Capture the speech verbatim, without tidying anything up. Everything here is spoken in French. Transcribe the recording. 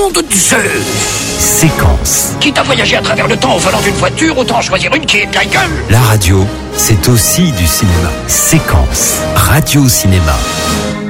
nom de Zeus! Séquence. Quitte à voyager à travers le temps au volant d'une voiture, autant choisir une qui est de la gueule! La radio, c'est aussi du cinéma. Séquence. Radio Cinéma.